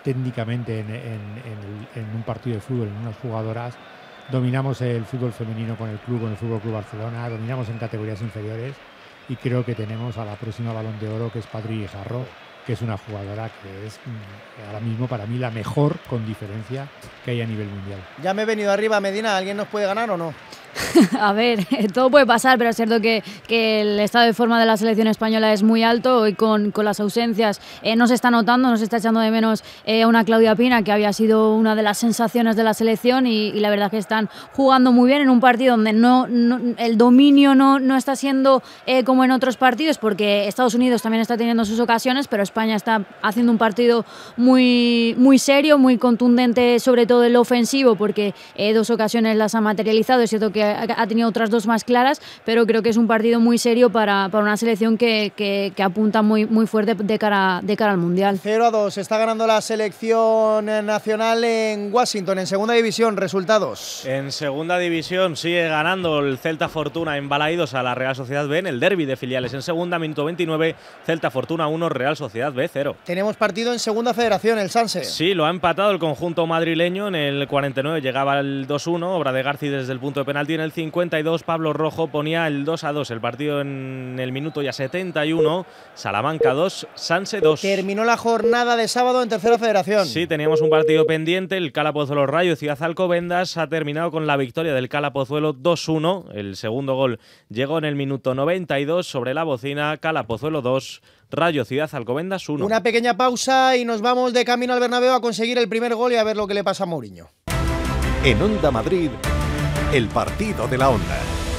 técnicamente en un partido de fútbol, en unas jugadoras. Dominamos el fútbol femenino con el Fútbol Club Barcelona, dominamos en categorías inferiores y creo que tenemos a la próxima Balón de Oro, que es Patri Guijarro, que es una jugadora que es ahora mismo para mí la mejor con diferencia que hay a nivel mundial. Ya me he venido arriba, Medina, ¿alguien nos puede ganar o no? A ver, todo puede pasar, pero es cierto que el estado de forma de la selección española es muy alto y con las ausencias no se está notando, no se está echando de menos a una Claudia Pina, que había sido una de las sensaciones de la selección y la verdad que están jugando muy bien en un partido donde el dominio no está siendo como en otros partidos, porque Estados Unidos también está teniendo sus ocasiones, pero España está haciendo un partido muy, muy serio, muy contundente, sobre todo en lo ofensivo, porque 2 ocasiones las ha materializado. Es cierto que ha tenido otras 2 más claras, pero creo que es un partido muy serio para una selección que apunta muy, muy fuerte de cara al Mundial. 0-2, está ganando la selección nacional en Washington, en segunda división. Resultados. En segunda división sigue ganando el Celta Fortuna en Balaídos a la Real Sociedad B en el derbi de filiales. En segunda, minuto 29, Celta Fortuna 1, Real Sociedad B 0. Tenemos partido en segunda federación, el Sanse. Sí, lo ha empatado el conjunto madrileño en el 49, llegaba el 2-1, obra de Garci desde el punto de penalti. En el 52, Pablo Rojo ponía el 2-2. El partido en el minuto ya 71, Salamanca 2, Sanse 2. Terminó la jornada de sábado en tercera federación. Sí, teníamos un partido pendiente, el Cala Pozuelo Rayo Ciudad Alcobendas ha terminado con la victoria del Cala Pozuelo 2-1. El segundo gol llegó en el minuto 92 sobre la bocina. Cala Pozuelo 2, Rayo Ciudad Alcobendas 1. Una pequeña pausa y nos vamos de camino al Bernabéu a conseguir el primer gol y a ver lo que le pasa a Mourinho. En Onda Madrid, el partido de la Onda.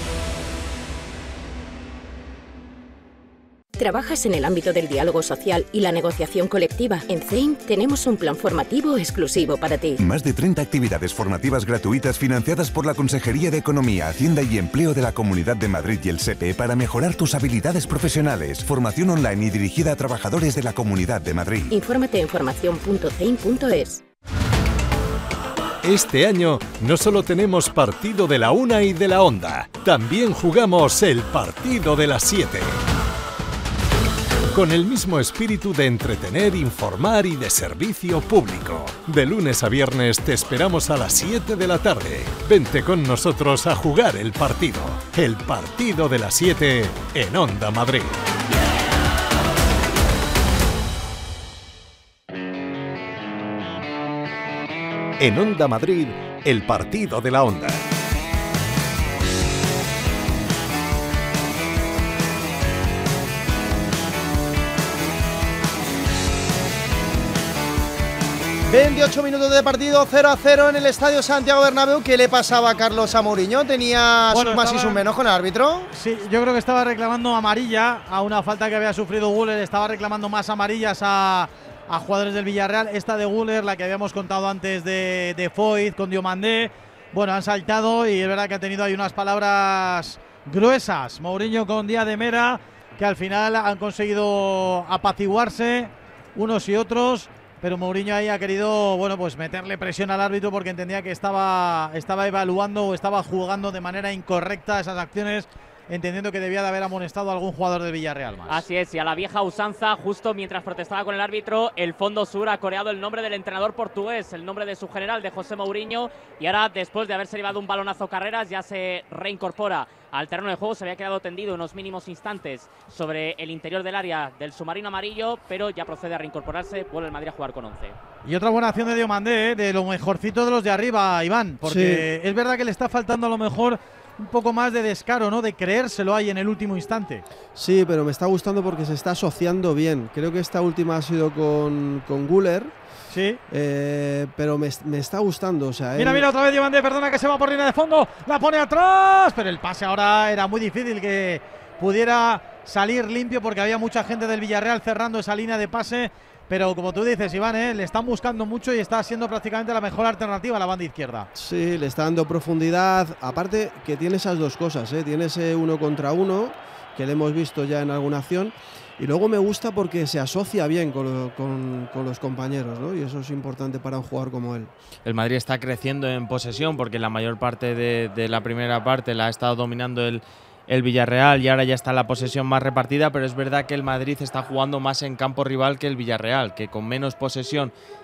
¿Trabajas en el ámbito del diálogo social y la negociación colectiva? En CEIM tenemos un plan formativo exclusivo para ti. Más de 30 actividades formativas gratuitas financiadas por la Consejería de Economía, Hacienda y Empleo de la Comunidad de Madrid y el SEPE para mejorar tus habilidades profesionales. Formación online y dirigida a trabajadores de la Comunidad de Madrid. Infórmate en formación.ceim.es. Este año no solo tenemos partido de la 1 y de la Onda, también jugamos el partido de las 7. Con el mismo espíritu de entretener, informar y de servicio público. De lunes a viernes te esperamos a las 7 de la tarde. Vente con nosotros a jugar el partido. El partido de las 7 en Onda Madrid. En Onda Madrid, el partido de la Onda. ...28 minutos de partido, 0-0 en el Estadio Santiago Bernabéu. ¿Qué le pasaba a Carlos a Mourinho? ¿Tenía sus más y sus menos con el árbitro? Sí, yo creo que estaba reclamando amarilla a una falta que había sufrido Güler. Estaba reclamando más amarillas a jugadores del Villarreal. Esta de Güler, la que habíamos contado antes de Foyt con Diomandé. Bueno, han saltado y es verdad que ha tenido ahí unas palabras gruesas Mourinho con Díaz de Mera, que al final han conseguido apaciguarse unos y otros. Pero Mourinho ahí ha querido, bueno, pues meterle presión al árbitro porque entendía que estaba evaluando o estaba jugando de manera incorrecta esas acciones, entendiendo que debía de haber amonestado a algún jugador del Villarreal más. Así es, y a la vieja usanza, justo mientras protestaba con el árbitro, el Fondo Sur ha coreado el nombre del entrenador portugués, el nombre de su general, de José Mourinho, y ahora, después de haberse llevado un balonazo Carreras, ya se reincorpora al terreno de juego. Se había quedado tendido unos mínimos instantes sobre el interior del área del submarino amarillo, pero ya procede a reincorporarse. Vuelve el Madrid a jugar con 11. Y otra buena acción de Diomandé, de lo mejorcito de los de arriba, Iván, porque sí, es verdad que le está faltando a lo mejor un poco más de descaro, ¿no? De creérselo ahí en el último instante. Sí, pero me está gustando porque se está asociando bien. Creo que esta última ha sido con Güler. Sí. Pero me está gustando. O sea, mira otra vez Diomandé, perdona, que se va por línea de fondo. La pone atrás, pero el pase ahora era muy difícil que pudiera salir limpio porque había mucha gente del Villarreal cerrando esa línea de pase. Pero como tú dices, Iván, le están buscando mucho y está siendo prácticamente la mejor alternativa a la banda izquierda. Sí, le está dando profundidad. Aparte que tiene esas dos cosas, tiene ese 1 contra 1, que le hemos visto ya en alguna acción. Y luego me gusta porque se asocia bien con los compañeros, ¿no? Y eso es importante para un jugador como él. El Madrid está creciendo en posesión porque la mayor parte de la primera parte la ha estado dominando el Villarreal y ahora ya está la posesión más repartida, pero es verdad que el Madrid está jugando más en campo rival que el Villarreal, que con menos posesión